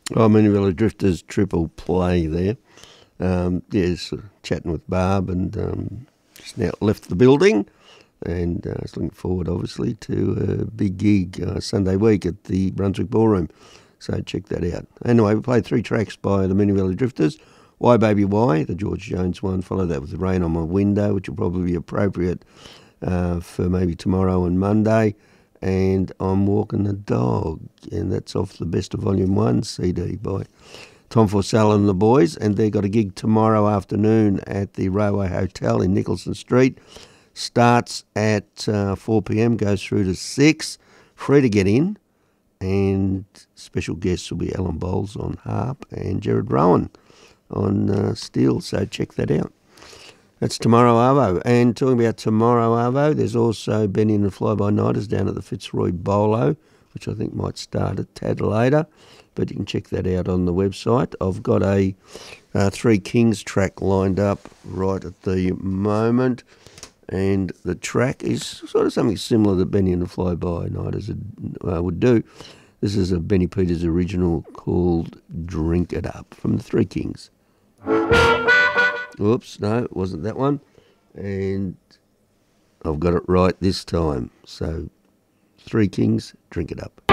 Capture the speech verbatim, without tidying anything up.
Oh, Minivella Drifters triple play there. Um, yes, uh, chatting with Barb and um, just now left the building and uh, was looking forward, obviously, to a big gig uh, Sunday week at the Brunswick Ballroom. So check that out. Anyway, we played three tracks by the Minivella Drifters. Why Baby Why, the George Jones one. Followed that with Rain on My Window, which will probably be appropriate uh, for maybe tomorrow and Monday. And I'm Walking the Dog, and that's off the Best of Volume one C D by Tom Forsell and the boys, and they've got a gig tomorrow afternoon at the Railway Hotel in Nicholson Street. Starts at uh, four p.m, goes through to six, free to get in, and special guests will be Alan Bowles on harp and Gerard Rowan on uh, steel, so check that out. That's tomorrow Arvo. And talking about tomorrow Arvo, there's also Benny and the Fly-By-Nighters down at the Fitzroy Bolo, which I think might start a tad later, but you can check that out on the website. I've got a uh, Three Kings track lined up right at the moment, and the track is sort of something similar that Benny and the Fly-By-Nighters would, uh, would do. This is a Benny Peters original called Drink It Up from the Three Kings. Oops, no, it wasn't that one. And I've got it right this time. So, Three Kings, Drink It Up.